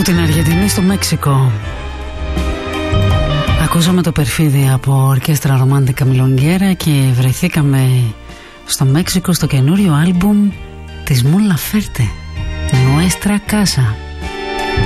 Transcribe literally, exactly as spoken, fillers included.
την Αργεντινή στο Μέξικο. Ακούσαμε το Περφίδι από ορκέστρα Ρομάντικα Μιλονγκέρα και βρεθήκαμε στο Μέξικο στο καινούριο άλμπουμ της Mon Laferte, Nuestra Casa.